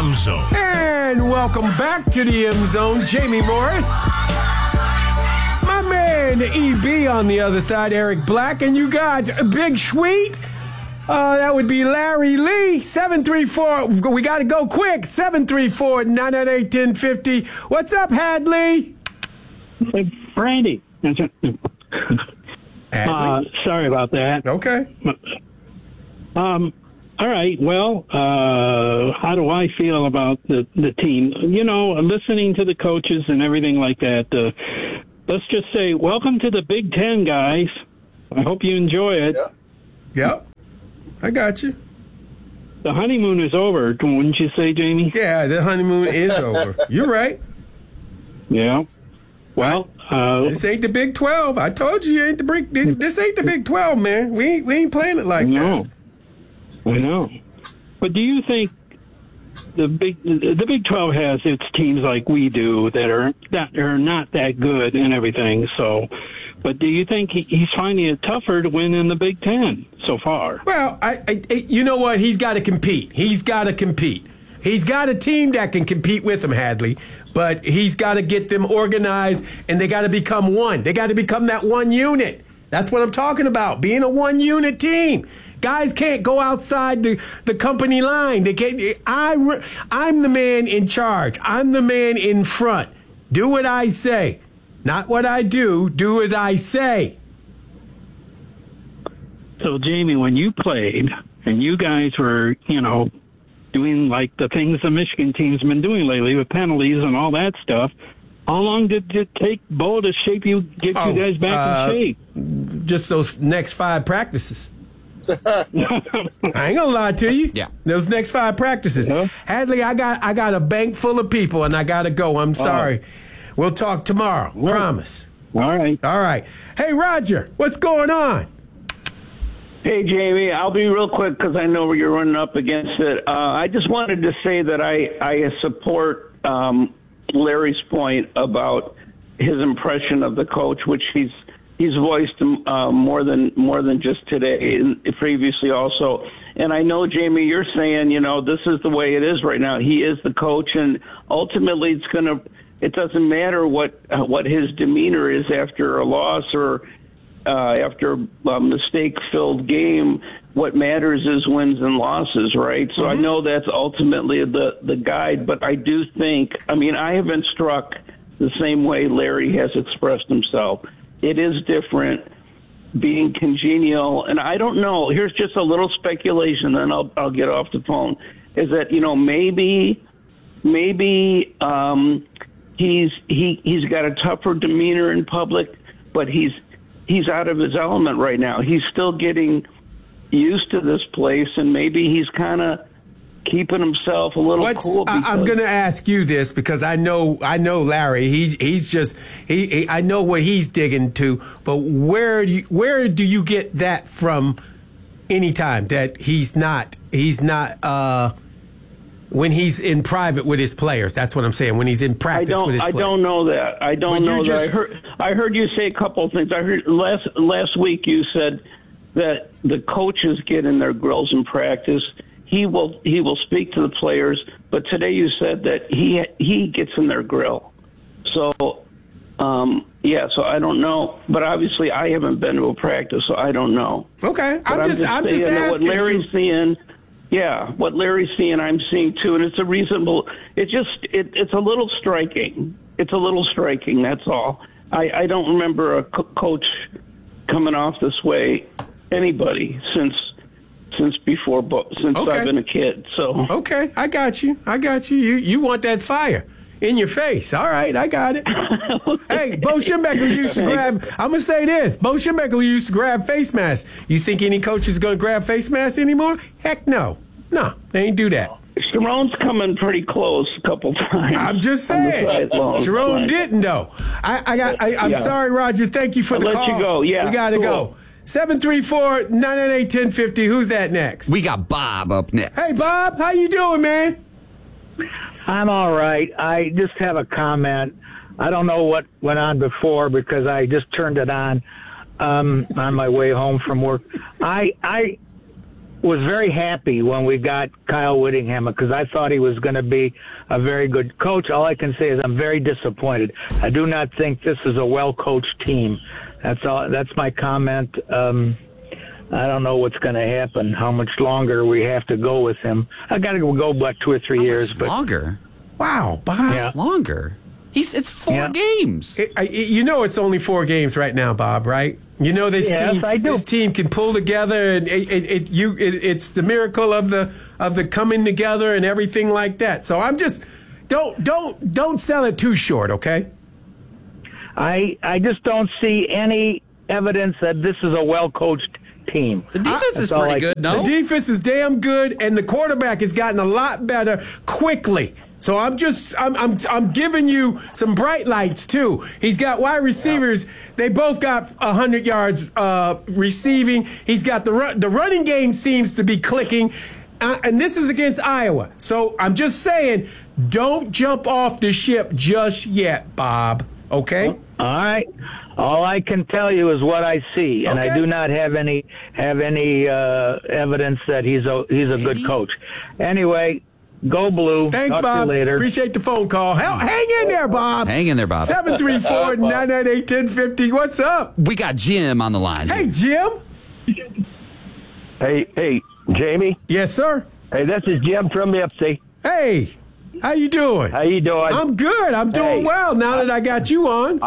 M Zone. And welcome back to the M Zone. Jamie Morris. My man, EB on the other side, Eric Black. And you got Big Sweet. That would be Larry Lee. 734. We got to go quick. 734-998-1050. What's up, Hadley? Brandy. Sorry about that. Okay. All right. Well, how do I feel about the team? You know, listening to the coaches and everything like that. Let's just say, welcome to the Big Ten, guys. I hope you enjoy it. Yep. I got you. The honeymoon is over, wouldn't you say, Jamie? Yeah, the honeymoon is over. You're right. Yeah. Well, this ain't the Big 12. I told you, this ain't the Big 12, man. We ain't playing it like that. I know. But do you think the Big 12 has its teams like we do that are not that good and everything? So, but do you think he's finding it tougher to win in the Big 10 so far? Well, you know what? He's got to compete. He's got a team that can compete with him, Hadley, but he's got to get them organized, and they got to become one. They got to become that one unit. That's what I'm talking about, being a one-unit team. Guys can't go outside the company line. They can't. I'm the man in charge. I'm the man in front. Do what I say. Not what I do. Do as I say. So, Jamie, when you played and you guys were, doing like the things the Michigan team's been doing lately with penalties and all that stuff, how long did it take Bo to get you guys back in shape? Just those next 5 practices. I ain't gonna lie to you. Yeah. Those next 5 practices. Hadley, I got a bank full of people and I gotta go. I'm sorry. We'll talk tomorrow. Right. Promise. All right. Hey, Roger, what's going on? Hey, Jamie, I'll be real quick because I know you're running up against it. I just wanted to say that I support Larry's point about his impression of the coach, which he's voiced more than just today and previously also. And I know, Jamie, you're saying, this is the way it is right now. He is the coach, and ultimately it doesn't matter what his demeanor is after a loss or after a mistake-filled game. What matters is wins and losses, right? So I know that's ultimately the guide, but I do think, I have been struck the same way Larry has expressed himself. It is different being congenial, and I don't know. Here's just a little speculation, then I'll get off the phone. Is that maybe he's got a tougher demeanor in public, but he's out of his element right now. He's still getting used to this place, and maybe he's kind of keeping himself a little cool. I'm going to ask you this because I know Larry. I know what he's digging to. But where do you get that from? Anytime that he's not when he's in private with his players. That's what I'm saying. When he's in practice with his players. I don't know that. I don't know that. I heard you say a couple of things. I heard last week you said that the coaches get in their grills in practice. He will speak to the players, but today you said that he gets in their grill. So, so I don't know. But obviously I haven't been to a practice, so I don't know. Okay, I'm just asking what Larry's seeing. Yeah, what Larry's seeing, I'm seeing too, and it's a reasonable. It's a little striking. It's a little striking. That's all. I don't remember a coach coming off this way. Anybody since I've been a kid. So okay, I got you. You want that fire in your face? All right, I got it. Hey, Bo Schembechler used to grab. I'm gonna say this: Bo Schembechler used to grab face masks. You think any coach is gonna grab face masks anymore? Heck no, they ain't do that. Sharon's coming pretty close a couple times. I'm just saying. Sharon didn't though. I'm sorry, Roger. Thank you for the call. I'll let you go. Yeah, we gotta go. 734-998-1050. Who's that next? We got Bob up next. Hey, Bob. How you doing, man? I'm all right. I just have a comment. I don't know what went on before because I just turned it on my way home from work. I was very happy when we got Kyle Whittingham because I thought he was going to be a very good coach. All I can say is I'm very disappointed. I do not think this is a well-coached team. That's all. That's my comment. I don't know what's going to happen, how much longer we have to go with him. I got to go about 2 or 3 years. But longer? Wow, Bob. Yeah. Longer? It's 4 games. You know it's only 4 games right now, Bob, right? You know this team. I do. This team can pull together, and it's the miracle of the coming together and everything like that. So I'm just don't sell it too short, okay? I just don't see any evidence that this is a well-coached team. The defense is pretty good, no? The defense is damn good, and the quarterback has gotten a lot better quickly. So I'm giving you some bright lights too. He's got wide receivers. They both got 100 yards receiving. He's got the running game seems to be clicking, and this is against Iowa. So I'm just saying, don't jump off the ship just yet, Bob. Okay. All right. All I can tell you is what I see, and I do not have any evidence that he's a good coach. Anyway. Go Blue. Thanks, Talk Bob. to you later. Appreciate the phone call. Hang in there, Bob. Hang in there, Bob. 734-998-1050. What's up? We got Jim on the line. Hey, Jim. Hey, Jamie. Yes, sir. Hey, this is Jim from Ipsy. Hey, how you doing? How you doing? I'm good. I'm doing well now that I got you on.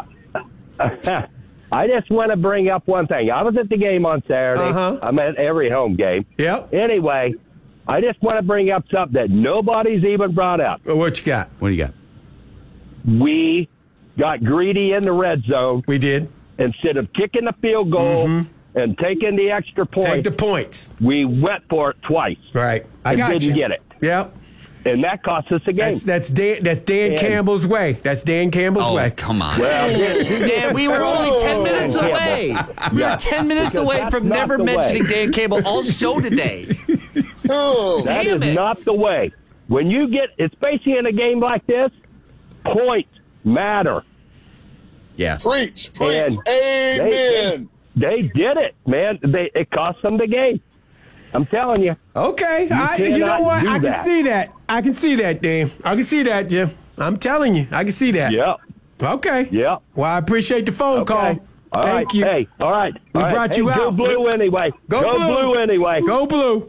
I just want to bring up one thing. I was at the game on Saturday. I'm at every home game. Yep. Anyway, I just want to bring up something that nobody's even brought up. What you got? What do you got? We got greedy in the red zone. We did. Instead of kicking the field goal and taking the extra point, Take the points. we went for it twice. Right. I and got didn't you. get it. Yep. And that cost us a game. That's Dan Campbell's way. That's Dan Campbell's way. Come on. Well, Dan, we were only 10 minutes away. We were 10 minutes Because away that's from not never the way. mentioning Dan Campbell all show today. That Damn is it. not the way. When you get, especially in a game like this, points matter. Yeah. Preach. And Amen. They did it, man. It cost them the game. I'm telling you. Okay. You know cannot what? do I can that. see that. I can see that, Dan. I can see that, Jim. I'm telling you. I can see that. Yep. Okay. Yep. Well, I appreciate the phone call. Okay. All right. Thank you. Hey, all right. We All right. brought you Hey, out. Go Blue anyway. Go Blue. Anyway. Go Blue.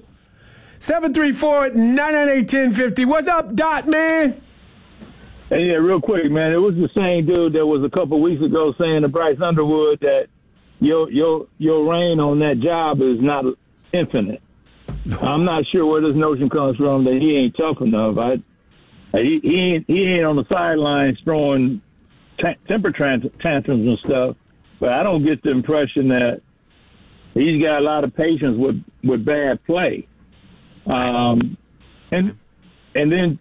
734-998-1050. What's up, Dot, man? Hey, yeah, real quick, man. It was the same dude that was a couple weeks ago saying to Bryce Underwood that your reign on that job is not infinite. I'm not sure where this notion comes from that he ain't tough enough. He ain't on the sidelines throwing temper tantrums and stuff, but I don't get the impression that he's got a lot of patience with bad play. And then,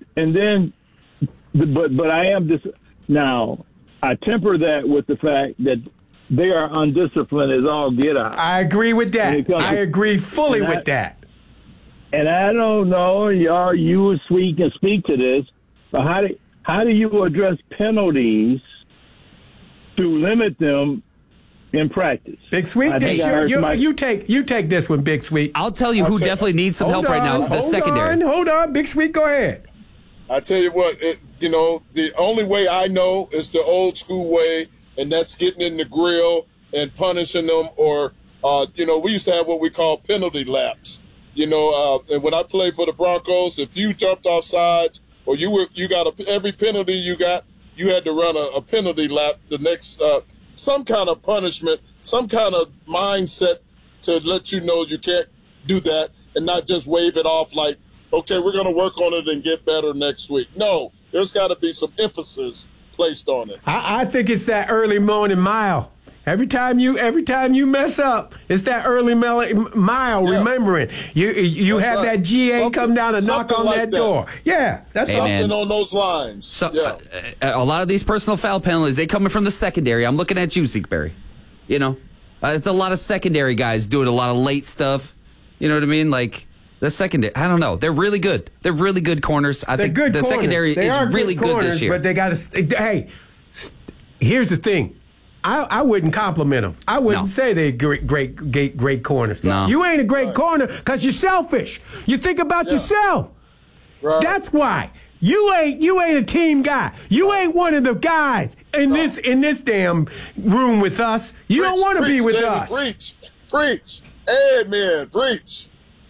but I am just now. I temper that with the fact that they are undisciplined as all get out. I agree with that. I agree fully with that. And I don't know, y'all, you and Sweet can speak to this, but how do you address penalties to limit them in practice? Big Sweet, you take this one, Big Sweet. I'll tell you who definitely needs some help right now. The secondary. Hold on, Big Sweet, go ahead. I tell you what, the only way I know is the old school way, and that's getting in the grill and punishing them, or we used to have what we call penalty laps. And when I played for the Broncos, if you jumped off sides or you got every penalty you got, you had to run a penalty lap. The next some kind of punishment, some kind of mindset to let you know you can't do that and not just wave it off like, okay, we're going to work on it and get better next week. No, there's got to be some emphasis placed on it. I think it's that early morning mile. Every time you mess up, it's that early mile. Yeah. Remembering you have right. That GA come down and knock on like that door. Yeah, that's something on those lines. So, a lot of these personal foul penalties, they coming from the secondary. I'm looking at you, Zeke Berry. It's a lot of secondary guys doing a lot of late stuff. You know what I mean? Like the secondary. I don't know. They're really good. They're really good corners. I think the secondary is really good this year. But they got to. Hey, here's the thing. I wouldn't compliment them. I wouldn't say they're great corners. No. You ain't a great corner because you're selfish. You think about yourself. Right. That's why. You ain't a team guy. You ain't one of the guys in this damn room with us. You don't want to be with Jamie, us. Preach. Amen. Preach.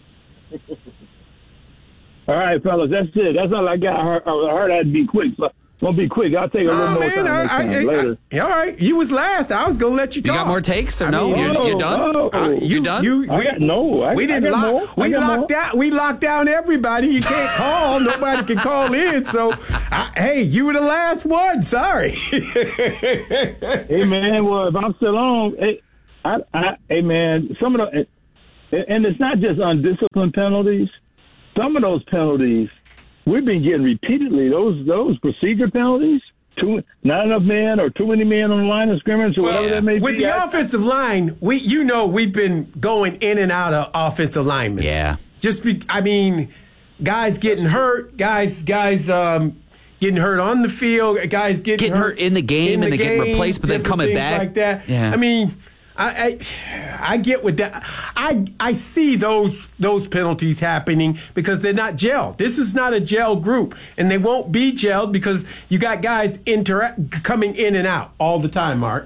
All right, fellas, that's it. That's all I got. I heard I'd be quick. So gonna be quick. I'll take a little more time next time, later. All right, you was last. I was gonna let you talk. You got more takes or no? You're done? You done? We didn't lock. We locked down everybody. You can't call. Nobody can call in. So, hey, you were the last one. Sorry. Hey man, well if I'm still on, hey man, some of the, and it's not just undisciplined penalties. Some of those penalties we've been getting repeatedly. Those procedure penalties, not enough men or too many men on the line of scrimmage or whatever that may be. With the offensive line, we've been going in and out of offensive linemen. Yeah. Guys getting hurt, guys getting hurt on the field, guys getting hurt in the game, and they get replaced, but then coming back like that. Yeah. I mean, I get with that. I see those penalties happening because they're not gelled. This is not a gel group, and they won't be gelled because you got guys coming in and out all the time, Mark.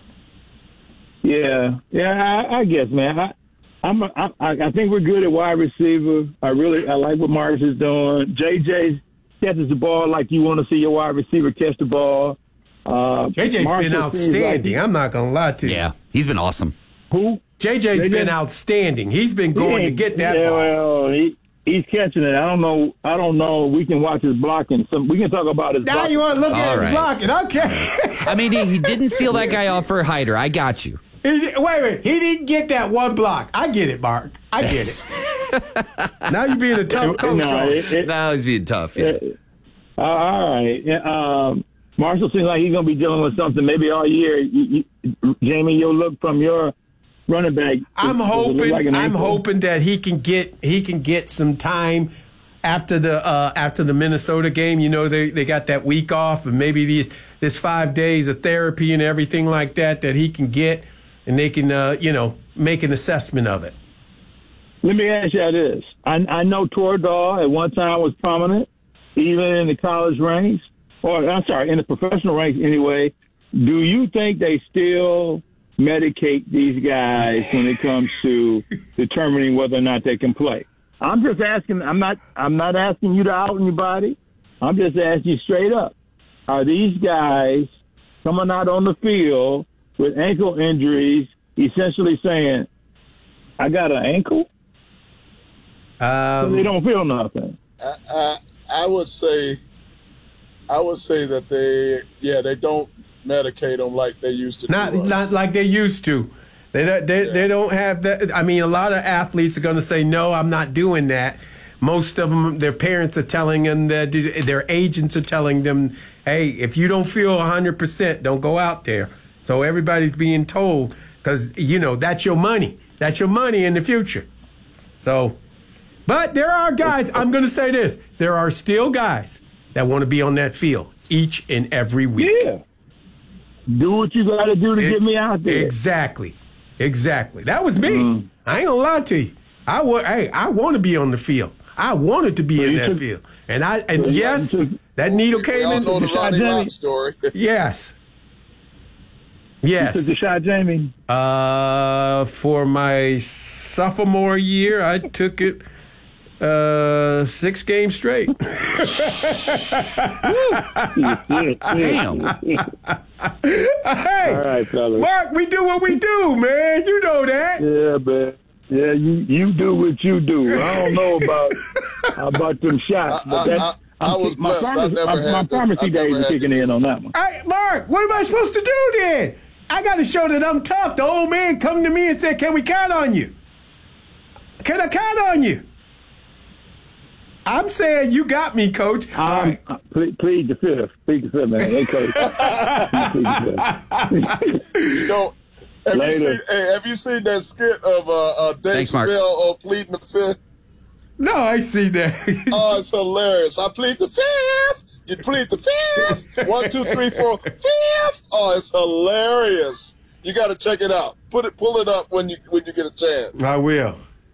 Yeah, I guess, man. I think we're good at wide receiver. I like what Marcus is doing. JJ catches the ball like you want to see your wide receiver catch the ball. JJ's been outstanding. I'm not gonna lie to you. Yeah, he's been awesome. Who? JJ's been outstanding. He's been going to get that ball. Well, he's catching it. I don't know. We can watch his blocking. We can talk about his blocking. Now you want to look at his blocking. Okay. I mean, he didn't seal that guy off for Hyder. I got you. Wait. He didn't get that one block. I get it, Mark. I get it. Now you're being a tough coach. Now he's being tough. Yeah. All right. Marshall seems like he's going to be dealing with something maybe all year. Jamie, you'll look from your running back. I'm hoping that he can get some time after the Minnesota game. You know, they got that week off, and maybe this 5 days of therapy and everything like that he can get, and they can make an assessment of it. Let me ask you this: I know Tordahl at one time was prominent, even in the college ranks. Or I'm sorry, in the professional ranks anyway. Do you think they still medicate these guys when it comes to determining whether or not they can play? I'm just asking. I'm not asking you to out anybody. I'm just asking you straight up. Are these guys coming out on the field with ankle injuries, essentially saying, "I got an ankle"? So they don't feel nothing. I would say that they don't medicate them like they used to. Not like they used to. They don't have that. I mean, a lot of athletes are going to say, no, I'm not doing that. Most of them, their parents are telling them that, their agents are telling them, hey, if you don't feel 100%, don't go out there. So everybody's being told because, that's your money. That's your money in the future. So, but there are guys, I'm going to say this, there are still guys that want to be on that field each and every week. Yeah. Do what you got to do to get me out there. Exactly. That was me. I ain't going to lie to you. I want to be on the field. I wanted to be in that field. And yes, that needle came in. Know the Ronnie Lott story. Yes. You took the shot, Jamie? For my sophomore year, I took it 6 games straight. Damn. Hey, all right, fellas. Mark, we do what we do, man. You know that. Yeah, man. Yeah, you do what you do. I don't know about them shots, but I was blessed. My pharmacy days are kicking in on that one. Hey, Mark, what am I supposed to do then? I got to show that I'm tough. The old man come to me and said, can we count on you? Can I count on you? I'm saying you got me, Coach. Plead the fifth. Plead the fifth, man. Hey, Coach. Have you seen that skit of Dave Chappelle pleading the fifth? No, I see that. Oh, it's hilarious. I plead the fifth. You plead the fifth. 1, 2, 3, 4, fifth. Oh, it's hilarious. You got to check it out. Pull it up when you get a chance. I will.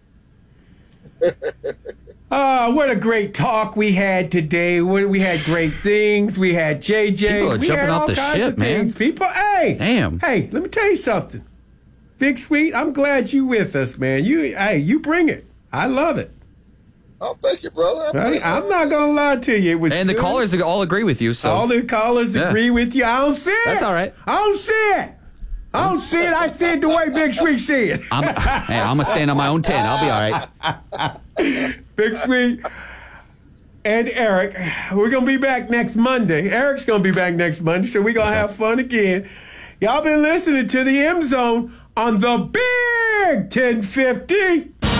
What a great talk we had today. We had great things. We had JJ. People are jumping off the ship, man. People, hey. Damn. Hey, let me tell you something. Big Sweet, I'm glad you with us, man. You bring it. I love it. Oh, thank you, brother. I'm not going to lie to you. It was And the good. callers all agree with you. So All the callers agree with you. I don't see it. That's all right. I don't see it. I see it the way Big Sweet see it. I'm going to stand on my own 10. I'll be all right. Big Sweet and Eric, we're going to be back next Monday. Eric's going to be back next Monday, so we're going to have fun again. Y'all been listening to the M Zone on the Big 1050.